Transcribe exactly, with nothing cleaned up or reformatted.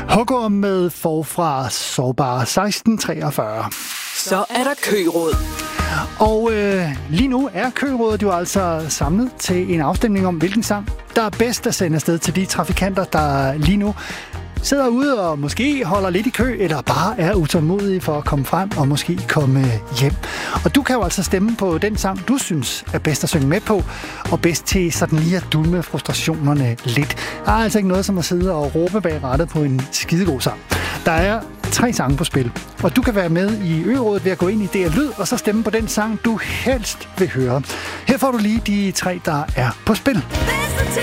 Hugger med Forfra Sårbar seksten treogfyrre. Så er der køråd. Og øh, lige nu er kørådet jo altså samlet til en afstemning om, hvilken sang, der er bedst at sende afsted til de trafikanter, der lige nu sidder ude og måske holder lidt i kø, eller bare er utålmodige for at komme frem og måske komme hjem. Og du kan jo altså stemme på den sang, du synes er bedst at synge med på, og bedst til sådan lige at dulme frustrationerne lidt. Der er altså ikke noget som at sidde og råbe bag rattet på en skidegod sang. Der er tre sange på spil, og du kan være med i Ø-rådet ved at gå ind i D R Lyd og så stemme på den sang, du helst vil høre. Her får du lige de tre, der er på spil.